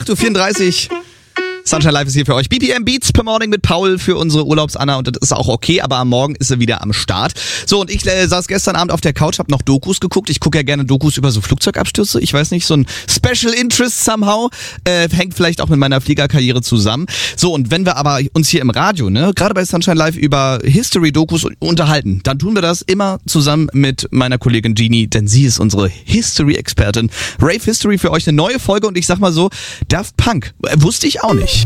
8.34 Uhr. Sunshine Live ist hier für euch. BPM Beats per Morning mit Paul für unsere Urlaubsanna und das ist auch okay, aber am Morgen ist sie wieder am Start. So, und ich saß gestern Abend auf der Couch, hab noch Dokus geguckt. Ich gucke ja gerne Dokus über so Flugzeugabstürze. Ich weiß nicht, so ein Special Interest somehow. Hängt vielleicht auch mit meiner Fliegerkarriere zusammen. So, und wenn wir aber uns hier im Radio, gerade bei Sunshine Live über History-Dokus unterhalten, dann tun wir das immer zusammen mit meiner Kollegin Genie, denn sie ist unsere History-Expertin. Rave History für euch eine neue Folge und ich sag mal so, Daft Punk, wusste ich auch nicht.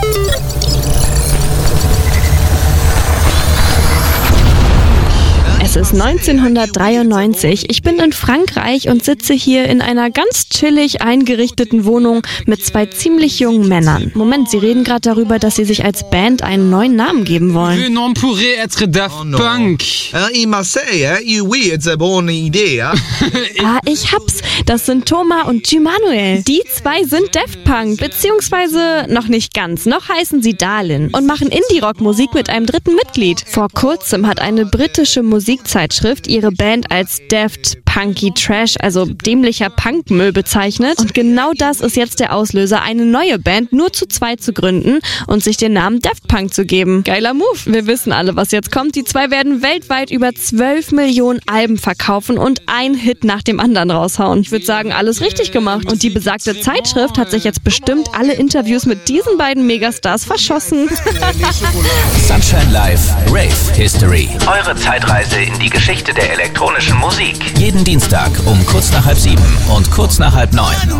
Es ist 1993. Ich bin in Frankreich und sitze hier in einer ganz chillig eingerichteten Wohnung mit zwei ziemlich jungen Männern. Moment, sie reden gerade darüber, dass sie sich als Band einen neuen Namen geben wollen. Le nom pourrait être Daft Punk. In Marseille, oui, it's a bonne idée. Ah, ich hab's. Das sind Thomas und Jumanuel. Die zwei sind Daft Punk, beziehungsweise noch nicht ganz. Noch heißen sie Darlin und machen Indie-Rock-Musik mit einem dritten Mitglied. Vor kurzem hat eine britische Musikzeitschrift ihre Band als Daft Punky Trash, also dämlicher Punkmüll bezeichnet. Und genau das ist jetzt der Auslöser, eine neue Band nur zu zweit zu gründen und sich den Namen Daft Punk zu geben. Geiler Move. Wir wissen alle, was jetzt kommt. Die zwei werden weltweit über 12 Millionen Alben verkaufen und ein Hit nach dem anderen raushauen. Ich würde sagen, alles richtig gemacht. Und die besagte Zeitschrift hat sich jetzt bestimmt alle Interviews mit diesen beiden Megastars verschossen. Sunshine Live, Rave History. Eure Zeitreise in die Geschichte der elektronischen Musik. Jeden Dienstag um kurz nach 6:30 und kurz nach 8:30.